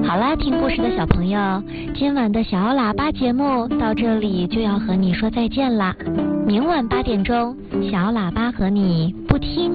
好啦，听故事的小朋友，今晚的小喇叭节目到这里就要和你说再见啦。明晚8点钟，小喇叭和你不听